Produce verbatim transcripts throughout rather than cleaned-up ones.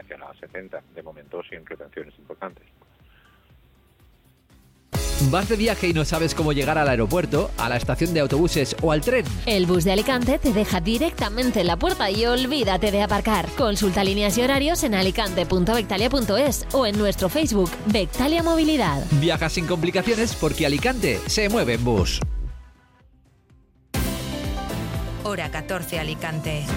hacia la setenta, de momento sin retenciones importantes. ¿Vas de viaje y no sabes cómo llegar al aeropuerto, a la estación de autobuses o al tren? El bus de Alicante te deja directamente en la puerta y olvídate de aparcar. Consulta líneas y horarios en alicante punto bectalia punto es o en nuestro Facebook Bectalia Movilidad. Viaja sin complicaciones porque Alicante se mueve en bus. Hora catorce Alicante.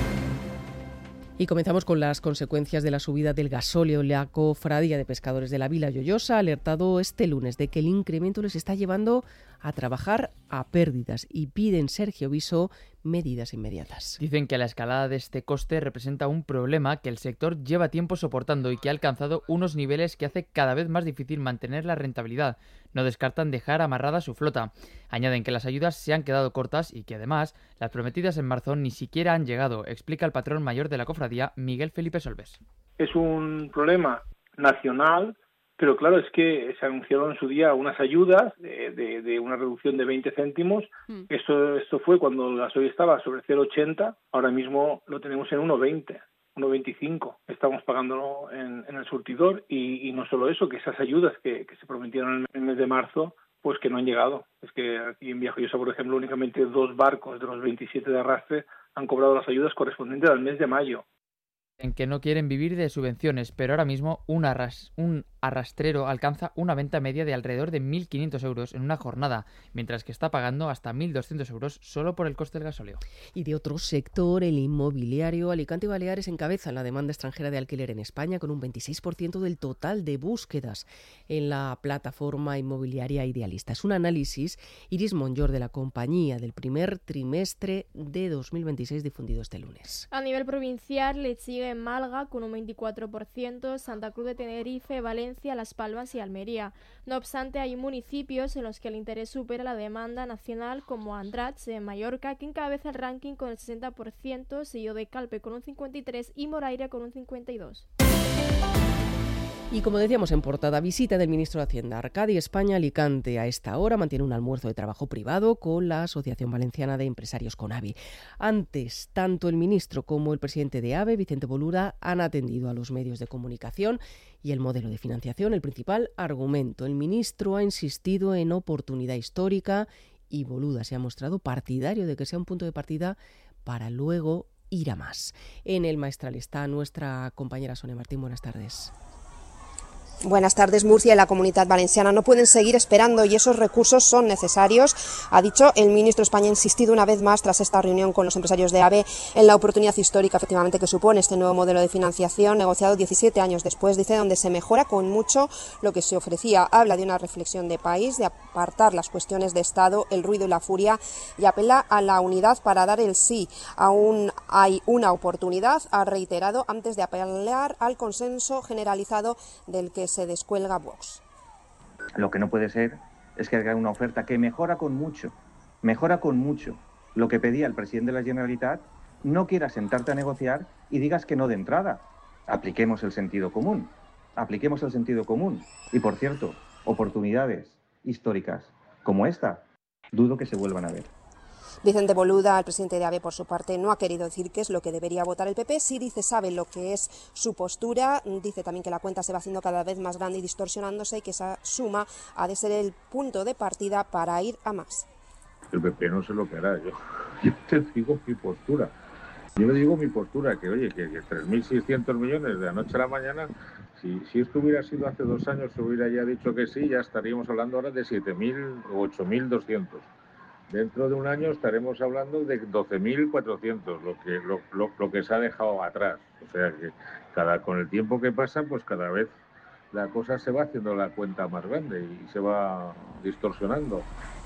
Y comenzamos con las consecuencias de la subida del gasóleo. La Cofradía de Pescadores de la Vila Lloyosa ha alertado este lunes de que el incremento les está llevando a trabajar a pérdidas y piden, Sergio Viso, medidas inmediatas. Dicen que la escalada de este coste representa un problema que el sector lleva tiempo soportando y que ha alcanzado unos niveles que hace cada vez más difícil mantener la rentabilidad. No descartan dejar amarrada su flota. Añaden que las ayudas se han quedado cortas y que además las prometidas en marzo ni siquiera han llegado, explica el patrón mayor de la cofradía, Miguel Felipe Solves. Es un problema nacional, pero claro, es que se anunciaron en su día unas ayudas de, de, de una reducción de veinte céntimos. Mm. Esto, esto fue cuando el gasoil estaba sobre cero coma ochenta, ahora mismo lo tenemos en uno coma veinte. uno veinticinco estamos pagándolo en, en el surtidor y, y no solo eso, que esas ayudas que, que se prometieron en el mes de marzo, pues que no han llegado. Es que aquí en Villajoyosa, por ejemplo, únicamente dos barcos de los veintisiete de arrastre han cobrado las ayudas correspondientes al mes de mayo. En que no quieren vivir de subvenciones, pero ahora mismo un, arras, un arrastrero alcanza una venta media de alrededor de mil quinientos euros en una jornada, mientras que está pagando hasta mil doscientos euros solo por el coste del gasóleo. Y de otro sector, el inmobiliario, Alicante y Baleares encabezan la demanda extranjera de alquiler en España con un veintiséis por ciento del total de búsquedas en la plataforma inmobiliaria Idealista. Es un análisis, Iris Monllor, de la compañía del primer trimestre de dos mil veintiséis difundido este lunes. A nivel provincial le sigue en Málaga con un veinticuatro por ciento, Santa Cruz de Tenerife, Valencia, Las Palmas y Almería. No obstante, hay municipios en los que el interés supera la demanda nacional, como Andratx en Mallorca, que encabeza el ranking con el sesenta por ciento, seguido de Calpe con un cincuenta y tres por ciento y Moraira con un cincuenta y dos por ciento. Y como decíamos en portada, visita del ministro de Hacienda Arcadi España Alicante. A esta hora mantiene un almuerzo de trabajo privado con la Asociación Valenciana de Empresarios Conavi. Antes, tanto el ministro como el presidente de AVE, Vicente Boluda, han atendido a los medios de comunicación y el modelo de financiación, el principal argumento. El ministro ha insistido en oportunidad histórica y Boluda se ha mostrado partidario de que sea un punto de partida para luego ir a más. En el Maestral está nuestra compañera Sonia Martín. Buenas tardes. Buenas tardes. Murcia y la Comunidad Valenciana no pueden seguir esperando y esos recursos son necesarios, ha dicho el ministro de España. Ha insistido una vez más tras esta reunión con los empresarios de AVE en la oportunidad histórica efectivamente que supone este nuevo modelo de financiación negociado diecisiete años después, dice, donde se mejora con mucho lo que se ofrecía. Habla de una reflexión de país, de apartar las cuestiones de Estado, el ruido y la furia, y apela a la unidad para dar el sí. Aún hay una oportunidad, ha reiterado, antes de apelar al consenso generalizado del que se descuelga Vox. Lo que no puede ser es que haga una oferta que mejora con mucho, mejora con mucho lo que pedía el presidente de la Generalitat, no quieras sentarte a negociar y digas que no de entrada. Apliquemos el sentido común, apliquemos el sentido común. Y por cierto, oportunidades históricas como esta, dudo que se vuelvan a ver. Vicente Boluda, el presidente de AVE, por su parte, no ha querido decir qué es lo que debería votar el P P. Sí dice, sabe lo que es su postura. Dice también que la cuenta se va haciendo cada vez más grande y distorsionándose y que esa suma ha de ser el punto de partida para ir a más. El P P no sé lo que hará. Yo, yo te digo mi postura. Yo le digo mi postura, que oye, que, que tres mil seiscientos millones de la noche a la mañana, si, si esto hubiera sido hace dos años, se hubiera ya dicho que sí, ya estaríamos hablando ahora de siete mil o ocho mil doscientos. Dentro de un año estaremos hablando de doce mil cuatrocientos, lo que lo, lo, lo que se ha dejado atrás. O sea que cada con el tiempo que pasa, pues cada vez la cosa se va haciendo la cuenta más grande y se va distorsionando.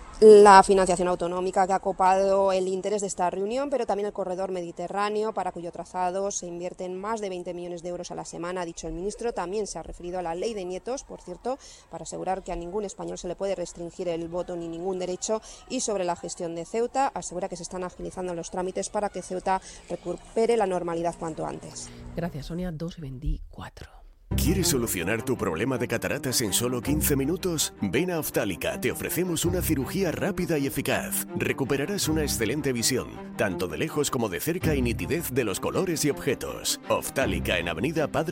La financiación autonómica que ha copado el interés de esta reunión, pero también el corredor mediterráneo, para cuyo trazado se invierten más de veinte millones de euros a la semana, ha dicho el ministro. También se ha referido a la ley de nietos, por cierto, para asegurar que a ningún español se le puede restringir el voto ni ningún derecho. Y sobre la gestión de Ceuta, asegura que se están agilizando los trámites para que Ceuta recupere la normalidad cuanto antes. Gracias, Sonia. dos y veinticuatro. ¿Quieres solucionar tu problema de cataratas en solo quince minutos? Ven a Oftálica, te ofrecemos una cirugía rápida y eficaz. Recuperarás una excelente visión, tanto de lejos como de cerca, y nitidez de los colores y objetos. Oftálica en Avenida Padre